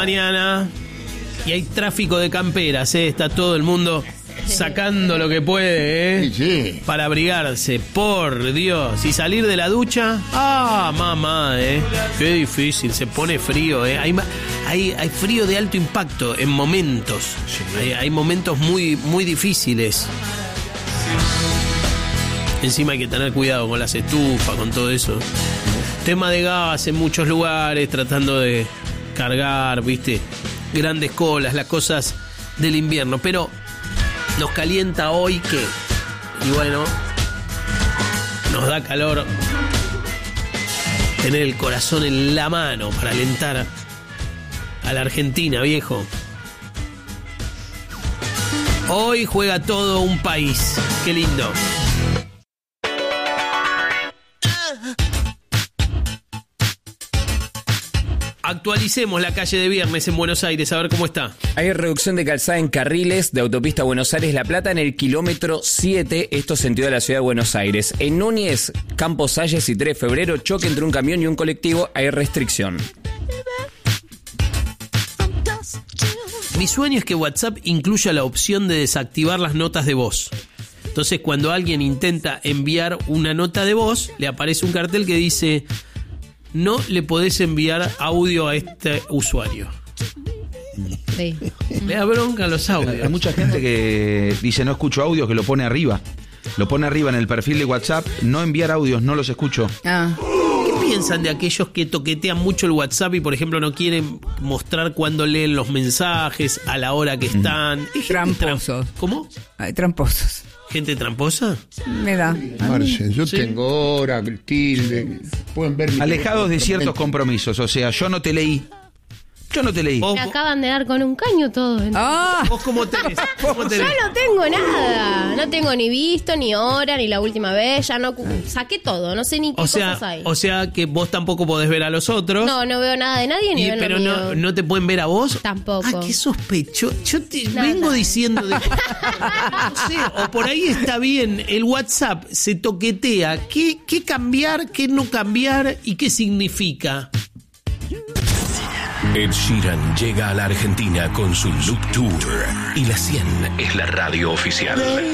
mañana y hay tráfico de camperas, está todo el mundo sacando lo que puede, Sí. para abrigarse, por Dios. Y salir de la ducha, mamá, qué difícil, se pone frío, hay frío de alto impacto en momentos. Hay momentos muy, muy difíciles. Encima hay que tener cuidado con las estufas, con todo eso. Tema de gas en muchos lugares, tratando de cargar, viste, grandes colas, las cosas del invierno. Pero nos calienta hoy que, y bueno, nos da calor tener el corazón en la mano para alentar a la Argentina, viejo. Hoy juega todo un país. Qué lindo. Actualicemos la calle de Viernes en Buenos Aires, a ver cómo está. Hay reducción de calzada en carriles de autopista Buenos Aires-La Plata en el kilómetro 7, esto sentido de la ciudad de Buenos Aires. En Núñez, Campos Salles y 3 de febrero, choque entre un camión y un colectivo, hay restricción. Mi sueño es que WhatsApp incluya la opción de desactivar las notas de voz. Entonces, cuando alguien intenta enviar una nota de voz, le aparece un cartel que dice: no le podés enviar audio a este usuario. Sí. Le da bronca los audios. Hay mucha gente que dice no escucho audios, que lo pone arriba. Lo pone arriba en el perfil de WhatsApp. No enviar audios, no los escucho. ¿Qué piensan de aquellos que toquetean mucho el WhatsApp y, por ejemplo, no quieren mostrar cuándo leen los mensajes, a la hora que están? Tramposos. ¿Cómo? Ay, tramposos. ¿Gente tramposa? Me da. Marce, yo tengo hora, tilde. Pueden ver. Alejados de ciertos compromisos. O sea, yo no te leí. ¿Vos, Me acaban de dar con un caño todo. vos cómo tenés? ¿Cómo tenés? Yo no tengo nada. No tengo ni visto, ni hora, ni la última vez. Ya no saqué todo. No sé ni qué cosas hay. O sea que vos tampoco podés ver a los otros. No veo nada de nadie ni veo Pero lo mío. no te pueden ver a vos. Tampoco. Qué sospecho. Yo te Nada. vengo diciendo no sé, o por ahí está bien. El WhatsApp se toquetea. ¿Qué cambiar, qué no cambiar y qué significa? Ed Sheeran llega a la Argentina con su Look Tour y la 100 es la radio oficial.